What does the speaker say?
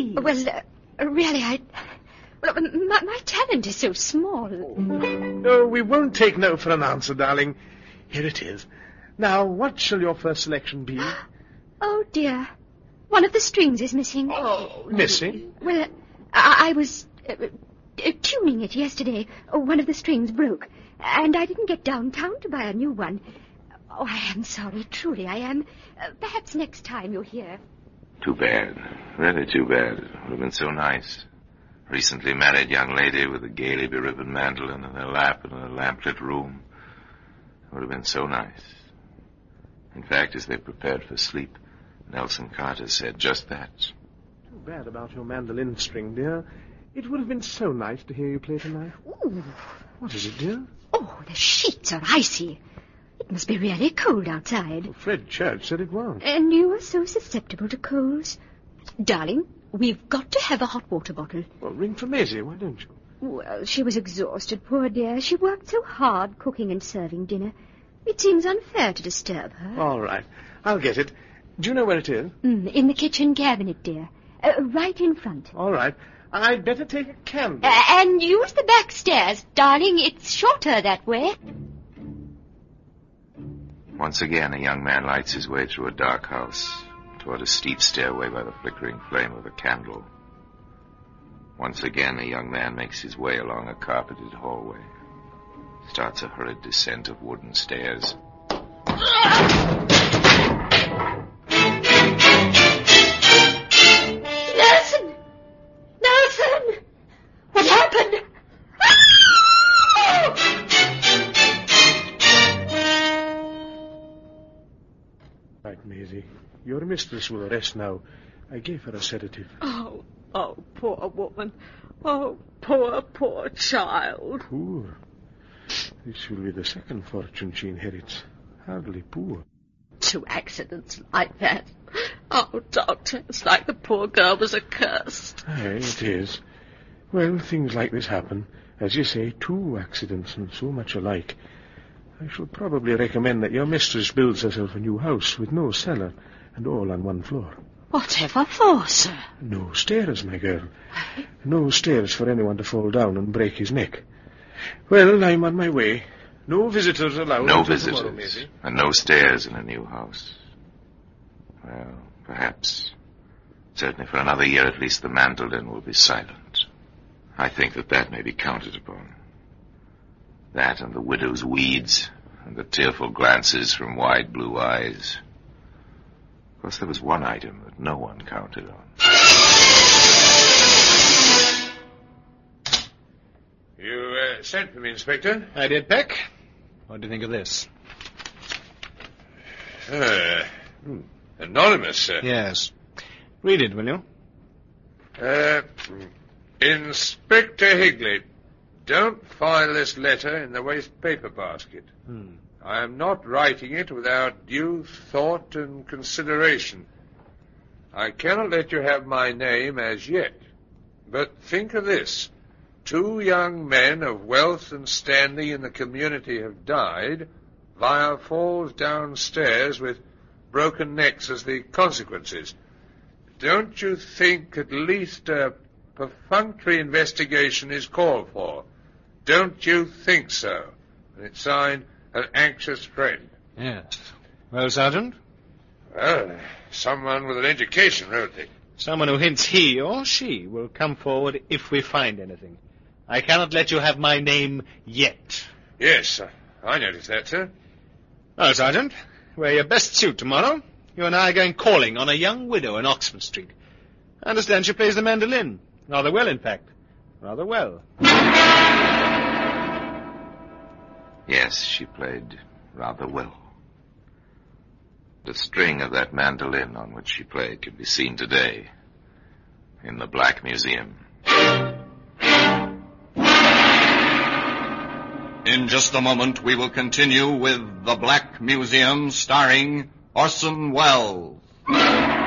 please. Well, really, my talent is so small. No, we won't take no for an answer, darling. Here it is. Now, what shall your first selection be? Oh, dear. One of the strings is missing. Oh, missing? Well, I was tuning it yesterday. One of the strings broke, and I didn't get downtown to buy a new one. Oh, I am sorry. Truly, I am. Perhaps next time you're here. Too bad. Really too bad. It would have been so nice. Recently married young lady with a gaily beribboned mandolin in her lap in a lamplit room. It would have been so nice. In fact, as they prepared for sleep, Nelson Carter said just that. Too bad about your mandolin string, dear. It would have been so nice to hear you play tonight. Ooh. What is it, dear? Oh, the sheets are icy. It must be really cold outside. Oh, Fred Church said it was. And you are so susceptible to colds. Darling, we've got to have a hot water bottle. Well, ring for Maisie, why don't you? Well, she was exhausted, poor dear. She worked so hard cooking and serving dinner. It seems unfair to disturb her. All right. I'll get it. Do you know where it is? In the kitchen cabinet, dear. Right in front. All right. I'd better take a candle. And use the back stairs, darling. It's shorter that way. Once again, a young man lights his way through a dark house toward a steep stairway by the flickering flame of a candle. Once again, a young man makes his way along a carpeted hallway. Starts a hurried descent of wooden stairs. Nelson! Nelson! What happened? Right, Maisie. Your mistress will rest now. I gave her a sedative. Oh, poor woman. Oh, poor child. Poor? This will be the second fortune she inherits. Hardly poor. 2 accidents like that. Oh, Doctor, it's like the poor girl was accursed. Aye, it is. Well, things like this happen. As you say, 2 accidents and so much alike. I shall probably recommend that your mistress builds herself a new house with no cellar and all on one floor. Whatever for, sir? No stairs, my girl. No stairs for anyone to fall down and break his neck. Well, I'm on my way. No visitors allowed. No until visitors. tomorrow, Maisie. And no stairs in a new house. Well, perhaps. Certainly for another year at least the mandolin will be silent. I think that may be counted upon. That and the widow's weeds and the tearful glances from wide blue eyes. Of course, there was one item that no one counted on. You sent for me, Inspector? I did, Peck. What do you think of this? Anonymous, sir. Yes. Read it, will you? Inspector Higley, don't file this letter in the waste paper basket. I am not writing it without due thought and consideration. I cannot let you have my name as yet. But think of this. 2 young men of wealth and standing in the community have died via falls downstairs with broken necks as the consequences. Don't you think at least a perfunctory investigation is called for? Don't you think so? And it's signed, An Anxious Friend. Yes. Well, Sergeant? Well, someone with an education wrote it. Someone who hints he or she will come forward if we find anything. I cannot let you have my name yet. Yes, I noticed that, sir. Well, Sergeant, wear your best suit tomorrow. You and I are going calling on a young widow in Oxford Street. I understand she plays the mandolin. Rather well, in fact. Rather well. Yes, she played rather well. The string of that mandolin on which she played can be seen today in the Black Museum. In just a moment, we will continue with The Black Museum, starring Orson Welles.